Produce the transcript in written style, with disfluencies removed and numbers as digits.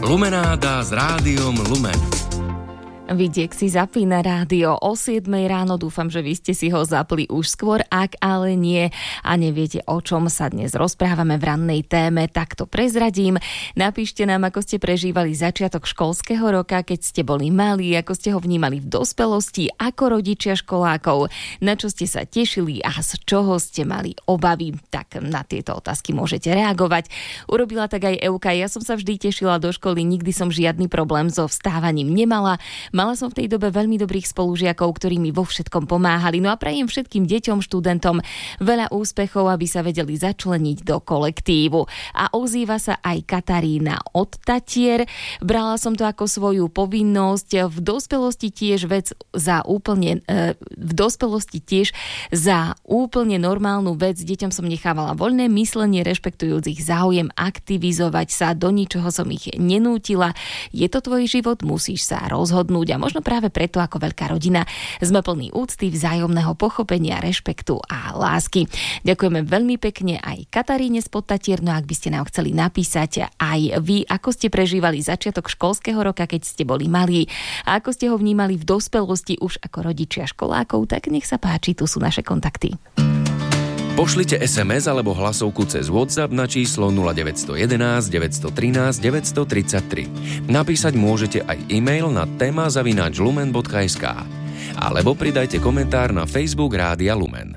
Lumenáda s rádiom Lumen. Vidiek si zapína rádio o 7 ráno. Dúfam, že vy ste si ho zapli už skôr. Ak ale nie a neviete, o čom sa dnes rozprávame v rannej téme, tak to prezradím. Napíšte nám, ako ste prežívali začiatok školského roka, keď ste boli malí, ako ste ho vnímali v dospelosti, ako rodičia školákov, na čo ste sa tešili a z čoho ste mali obavy. Tak na tieto otázky môžete reagovať. Urobila tak aj Euka. Ja som sa vždy tešila do školy, nikdy som žiadny problém so vstávaním nemala. Mala som v tej dobe veľmi dobrých spolužiakov, ktorí mi vo všetkom pomáhali. No a prajem všetkým deťom, študentom veľa úspechov, aby sa vedeli začleniť do kolektívu. A ozýva sa aj Katarína od Tatier. Brala som to ako svoju povinnosť. V dospelosti tiež za úplne normálnu vec. Deťom som nechávala voľné myslenie, rešpektujúc ich záujem, aktivizovať sa, do ničoho som ich nenútila. Je to tvoj život, musíš sa rozhodnúť. A možno práve preto, ako veľká rodina, sme plní úcty, vzájomného pochopenia, rešpektu a lásky. Ďakujeme veľmi pekne aj Kataríne z Podtatier. No ak by ste nám chceli napísať aj vy, ako ste prežívali začiatok školského roka, keď ste boli malí, a ako ste ho vnímali v dospelosti už ako rodičia školákov, tak nech sa páči, tu sú naše kontakty. Pošlite SMS alebo hlasovku cez WhatsApp na číslo 0911 913 933. Napísať môžete aj e-mail na téma@lumen.sk alebo pridajte komentár na Facebook Rádia Lumen.